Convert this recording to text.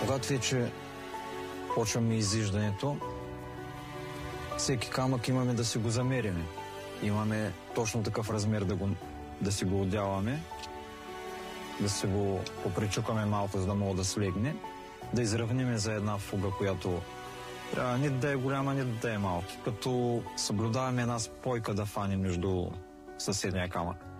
Когато вече почваме изиждането, всеки камък имаме да си го замериме. Имаме точно такъв размер да си го отдяваме, да си го попричукаме малко, за да мога да слегне, да изравниме за една фуга, която трябва нито да е голяма, нито да е малка, като съблюдаваме една спойка да фане между съседния камък.